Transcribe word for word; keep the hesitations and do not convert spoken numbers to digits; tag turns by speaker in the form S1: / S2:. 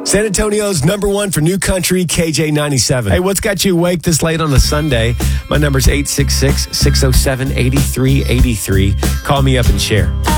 S1: San Antonio's number one for new country, K J ninety-seven. Hey, what's got you awake this late on a Sunday? My number's eight six six, six oh seven, eight three eight three. Call me up and share.